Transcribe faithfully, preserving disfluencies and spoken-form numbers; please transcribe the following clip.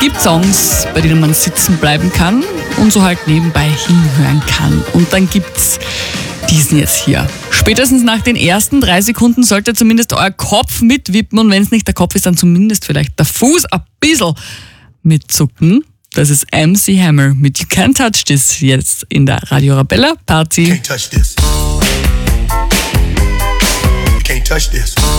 gibt Songs, bei denen man sitzen bleiben kann und so halt nebenbei hinhören kann. Und dann gibt's diesen jetzt hier. Spätestens nach den ersten drei Sekunden sollte zumindest euer Kopf mitwippen und wenn es nicht der Kopf ist, dann zumindest vielleicht der Fuß ein bisschen mitzucken. Das ist M C Hammer mit You Can't Touch This jetzt in der Radio Arabella Party. You can't touch this. You can't touch this.